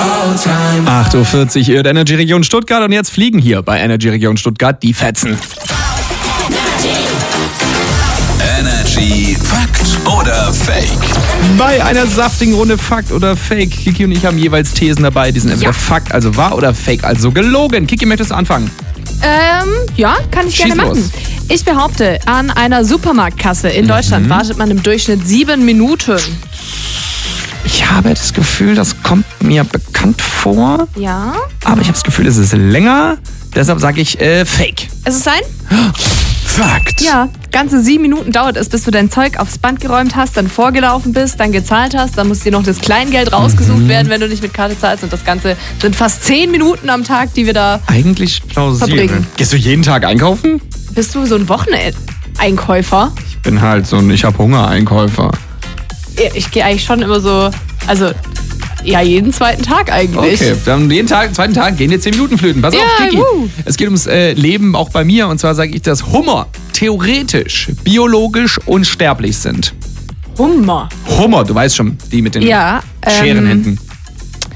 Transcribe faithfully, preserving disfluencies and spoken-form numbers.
acht Uhr vierzig, ihr Energy Region Stuttgart und jetzt fliegen hier bei Energy Region Stuttgart die Fetzen. Energy Fakt oder Fake? Bei einer saftigen Runde Fakt oder Fake. Kiki und ich haben jeweils Thesen dabei, die sind entweder Ja. Fakt, also wahr, oder Fake, also gelogen. Kiki, möchtest du anfangen? Ähm, ja, kann ich Schieß gerne machen. los. Ich behaupte, an einer Supermarktkasse in Deutschland Mhm. wartet man im Durchschnitt sieben Minuten. Ich habe das Gefühl, das kommt mir bekannt vor, Ja? aber ich habe das Gefühl, es ist länger. Deshalb sage ich äh, Fake. Ist es ein? Fakt. Ja. Ganze sieben Minuten dauert es, bis du dein Zeug aufs Band geräumt hast, dann vorgelaufen bist, dann gezahlt hast, dann muss dir noch das Kleingeld rausgesucht Mhm. werden, wenn du nicht mit Karte zahlst. Und das Ganze sind fast zehn Minuten am Tag, die wir da... Eigentlich plausibel. Verbringen. Gehst du jeden Tag einkaufen? Bist du so ein Wocheneinkäufer? Ich bin halt so ein Ich hab Hunger Einkäufer. Ja, ich gehe eigentlich schon immer so... Also, ja, jeden zweiten Tag eigentlich. Okay, dann jeden Tag, zweiten Tag gehen dir zehn Minuten flöten. Pass Ja, auf, Kiki. wuh. Es geht ums äh, Leben auch bei mir. Und zwar sage ich, dass Hummer theoretisch, biologisch unsterblich sind. Hummer. Hummer, du weißt schon, die mit den Ja, ähm, Scherenhänden.